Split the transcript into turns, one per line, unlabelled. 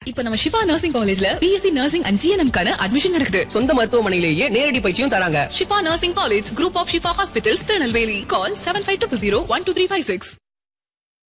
இப்ப நம்ம ஷிஃபா நர்சிங் காலேஜ்ல பிஎஸ்சி நர்சிங் அண்ட் ஜிஎன்எம் கான அட்மிஷன் நடக்குது.
சொந்த மருத்துவமனையிலேயே நேரடி பயிற்சியும் தராங்க.
Shifa nursing college, group of Shifa hospitals, Tirunelveli. Call 7520 12356.